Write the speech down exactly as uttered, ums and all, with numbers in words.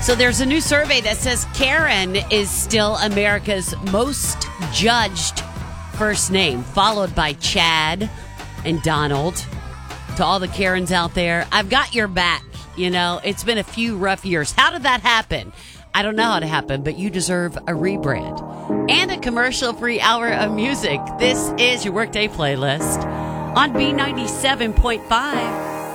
So there's a new survey that says Karen is still America's most judged first name, followed by Chad and Donald. To all the Karens out there, I've got your back. You know, it's been a few rough years. How did that happen? I don't know how it happened, but you deserve a rebrand and a commercial-free hour of music. This is your Workday Playlist on B ninety-seven point five.